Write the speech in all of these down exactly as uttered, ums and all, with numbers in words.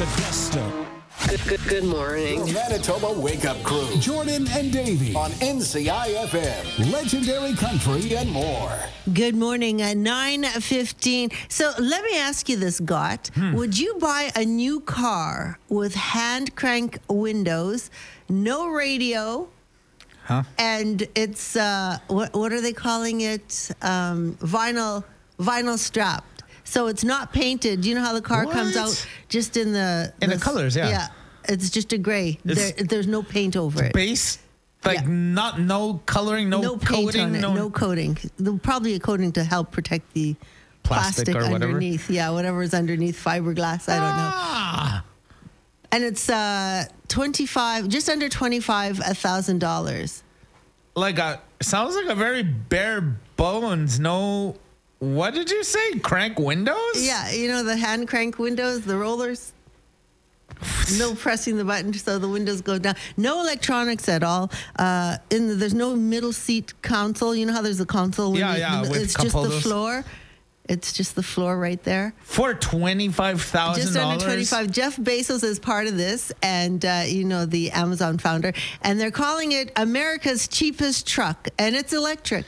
the gusto. Good, good, good morning. Your Manitoba Wake Up Crew. Jordan and Davey On N C I F M. Legendary Country and more. Good morning at nine fifteen. So let me ask you this, Gott. Hmm. Would you buy a new car with hand crank windows, no radio, Huh? and it's, uh, what, what are they calling it? Um, vinyl, vinyl strapped. So it's not painted. You know how the car What? comes out just in the... In the colors, yeah. Yeah. It's just a gray. There, there's no paint over it. Base, like Yeah. not no coloring, no, No paint coating, on it. no, No coating. There'll probably a coating to help protect the Plastic plastic, or whatever? underneath. Yeah, whatever's underneath, fiberglass. I don't know. Ah, And it's uh twenty-five, just under twenty-five thousand dollars. like a sounds like a very bare bones. No, what did you say? Crank windows? Yeah, you know the hand crank windows, the rollers. No pressing the button so the windows go down. No electronics at all. Uh, in the, there's no middle seat console. You know how there's a console? when Yeah, you- yeah, with It's just the cup-holders. floor. It's just the floor right there. For twenty-five thousand Just dollars. under twenty-five. Jeff Bezos is part of this, and uh, you know the Amazon founder, and they're calling it America's cheapest truck, and it's electric.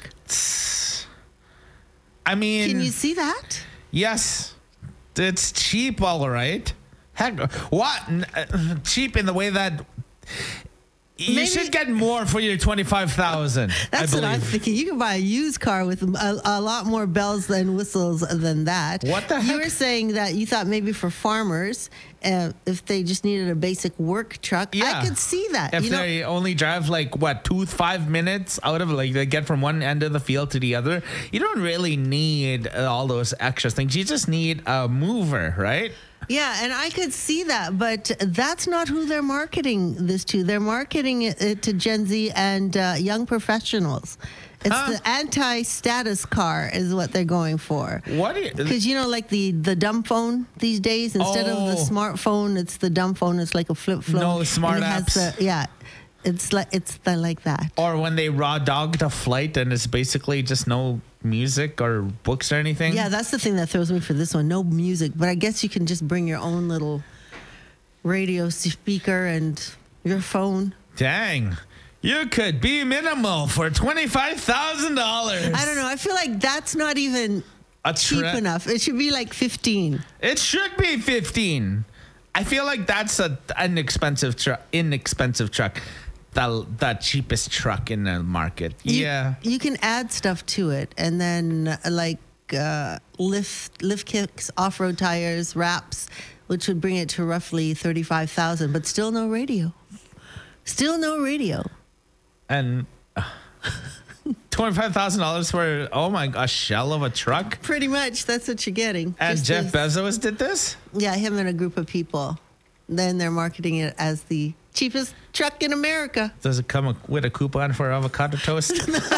I mean, Can you see that? yes, it's cheap, all right. Heck, what? N- uh, Cheap in the way that you Maybe- should get more for your twenty-five thousand. That's I what I'm believe. thinking. You can buy a used car with a, a lot more bells and whistles than that. What the You heck? were saying that you thought maybe for farmers, uh, if they just needed a basic work truck, Yeah. I could see that. If you know, they only drive like what two five minutes out of like they get from one end of the field to the other, you don't really need uh, all those extra things. You just need a mover, right? yeah, and I could see that, but that's not who they're marketing this to. They're marketing it, it to Gen Z and uh, young professionals. It's Huh? the anti-status car is what they're going for. What? Do you, Because you know, like the the dumb phone these days, instead of the Oh. smartphone, it's the dumb phone. It's like a flip phone. No smart and it has apps. the- yeah, it's like it's the, like that. or when they raw dogged a flight and it's basically just no music or books or anything. Yeah, that's the thing that throws me for this one. No music, but I guess you can just bring your own little radio speaker and your phone. Dang. You could be minimal for twenty-five thousand dollars. I don't know. I feel like that's not even A cheap tre- enough. It should be like fifteen. It should be fifteen. I feel like that's a an expensive truck, inexpensive truck, the the cheapest truck in the market. You- Yeah. You can add stuff to it and then uh, like uh, lift lift kicks, off-road tires, wraps, which would bring it to roughly thirty-five thousand, but still no radio. Still no radio. And uh, twenty-five thousand dollars for oh my gosh, shell of a truck. Pretty much that's what you're getting. And Just Jeff this- Bezos did this. Yeah, him and a group of people. Then they're marketing it as the cheapest truck in America. Does it come with a coupon for avocado toast?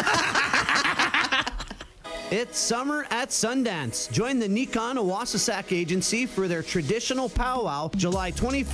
It's summer at Sundance. Join the Nikon Awasasak Agency for their traditional powwow July twenty-fourth.